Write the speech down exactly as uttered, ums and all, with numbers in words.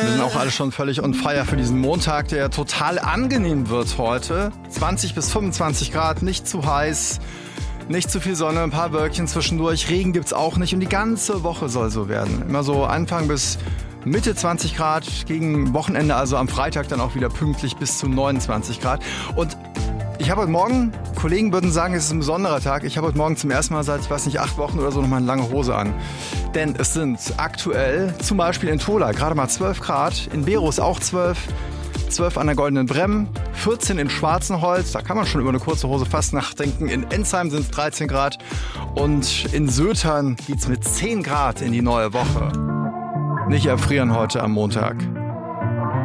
Wir sind auch alle schon völlig on fire für diesen Montag, der total angenehm wird heute. zwanzig bis fünfundzwanzig Grad, nicht zu heiß, nicht zu viel Sonne, ein paar Wölkchen zwischendurch. Regen gibt's auch nicht und die ganze Woche soll so werden. Immer so Anfang bis Mitte zwanzig Grad, gegen Wochenende, also am Freitag dann auch wieder pünktlich bis zu neunundzwanzig Grad. Und ich habe heute Morgen, Kollegen würden sagen, es ist ein besonderer Tag. Ich habe heute Morgen zum ersten Mal seit, ich weiß nicht, acht Wochen oder so noch mal eine lange Hose an. Denn es sind aktuell, zum Beispiel in Tola, gerade mal zwölf Grad, in Berus auch zwölf, zwölf an der Goldenen Bremm, vierzehn in Schwarzenholz, da kann man schon über eine kurze Hose fast nachdenken. In Ensheim sind es dreizehn Grad und in Sötern geht's mit zehn Grad in die neue Woche. Nicht erfrieren heute am Montag.